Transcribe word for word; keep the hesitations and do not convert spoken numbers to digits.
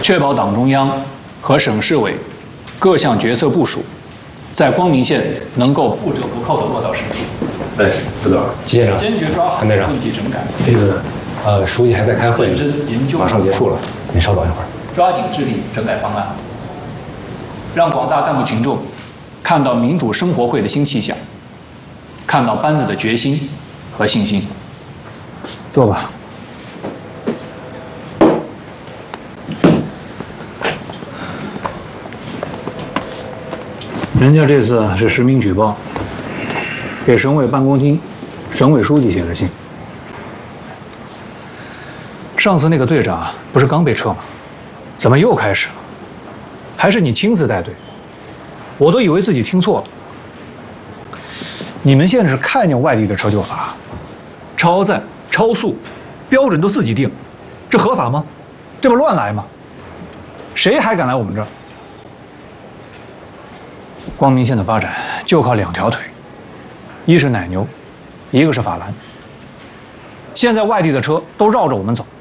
确保党中央和省市委各项决策部署在光明县能够不折不扣地落到实处。 哎，副队长， 季县长， 坚决抓好韩队长问题整改， 这个呃，书记还在开会呢，马上结束了，您稍等一会儿。 抓紧制定整改方案，让广大干部群众看到民主生活会的新气象，看到班子的决心和信心。坐吧。人家这次是实名举报，给省委办公厅、省委书记写的信。上次那个队长不是刚被撤吗？怎么又开始了？还是你亲自带队？我都以为自己听错了。你们现在是看见外地的车就罚，超载、超速，标准都自己定，这合法吗？这不乱来吗？谁还敢来我们这儿？光明县的发展就靠两条腿，一是奶牛，一个是法兰。现在外地的车都绕着我们走，